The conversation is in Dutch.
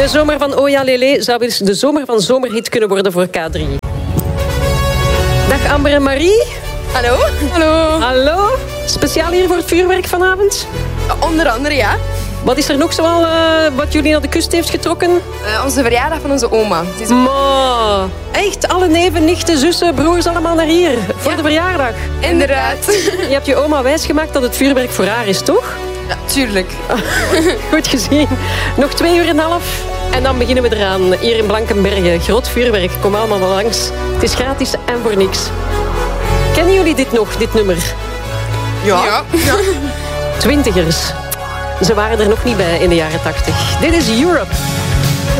De zomer van Oja Lele zou eens de zomer van zomerhit kunnen worden voor K3. Dag Amber en Marie. Hallo. Hallo. Hallo. Speciaal hier voor het vuurwerk vanavond? Onder andere, ja. Wat is er nog zoal wat jullie naar de kust heeft getrokken? Onze verjaardag van onze oma. Het is Maar echt, alle neven, nichten, zussen, broers allemaal naar hier. Voor de verjaardag. inderdaad. Je hebt je oma wijsgemaakt dat het vuurwerk voor haar is, toch? Ja, tuurlijk. Goed gezien. Nog 2,5 uur en dan beginnen we eraan. Hier in Blankenberge. Groot vuurwerk. Kom allemaal wel langs. Het is gratis en voor niks. Kennen jullie dit nog, dit nummer? Ja. Twintigers. Ze waren er nog niet bij in de jaren 80. Dit is Europe.